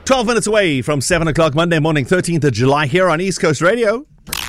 12 minutes away from 7 o'clock Monday morning, 13th of July, here on East Coast Radio.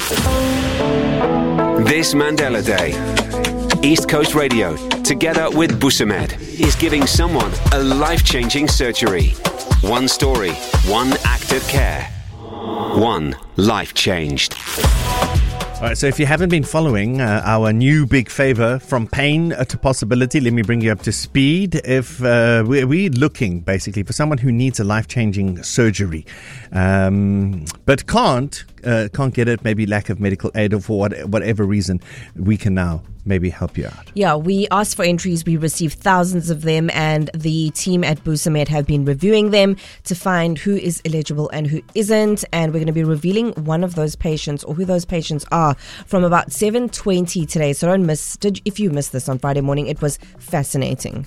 This Mandela Day, East Coast Radio, together with Busamed, is giving someone a life-changing surgery. One story, one act of care, one life changed. All right, so if you haven't been following our new big favor, From Pain to Possibility, let me bring you up to speed. If we're looking basically for someone who needs a life-changing surgery, but can't get it, maybe lack of medical aid or for whatever reason, we can now maybe help you out. Yeah, we asked for entries. We received thousands of them, and the team at Busamed have been reviewing them to find who is eligible and who isn't. And we're going to be revealing one of those patients, or who those patients are, from about 7:20 today. So don't miss. If you missed this on Friday morning, it was fascinating.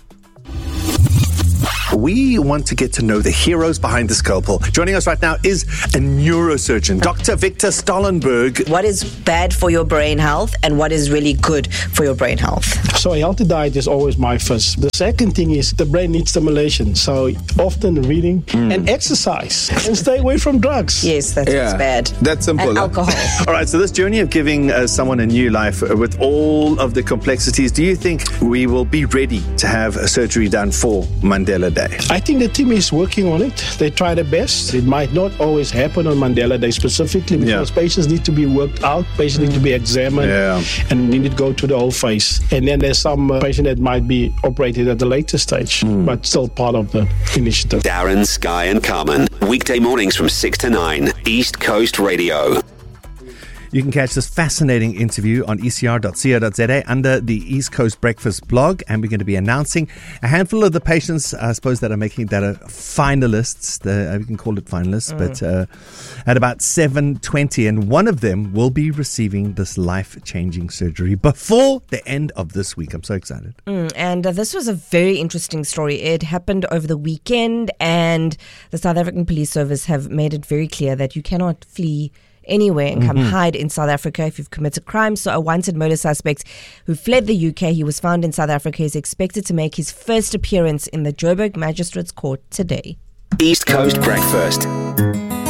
We want to get to know the heroes behind the scalpel. Joining us right now is a neurosurgeon, Dr. Victor Stollenberg. What is bad for your brain health and what is really good for your brain health? So a healthy diet is always my first. The second thing is the brain needs stimulation. So often reading and exercise and stay away from drugs. Yes, that's bad. That's simple. And alcohol. All right, so this journey of giving someone a new life with all of the complexities, do you think we will be ready to have a surgery done for Mandela Day? I think the team is working on it. They try their best. It might not always happen on Mandela Day specifically because patients need to be worked out, patients need to be examined, and need to go to the whole face. And then there's some patient that might be operated at the later stage, but still part of the initiative. Darren, Sky and Carmen, weekday mornings from 6 to 9, East Coast Radio. You can catch this fascinating interview on ecr.co.za under the East Coast Breakfast blog, and we're going to be announcing a handful of the patients, I suppose, that are finalists. We can call it finalists, but at about 7:20, and one of them will be receiving this life-changing surgery before the end of this week. I'm so excited. And this was a very interesting story. It happened over the weekend, and the South African Police Service have made it very clear that you cannot flee anywhere and come hide in South Africa if you've committed crime. So a wanted murder suspect who fled the UK, he was found in South Africa, is expected to make his first appearance in the Joburg Magistrates Court today. East Coast Breakfast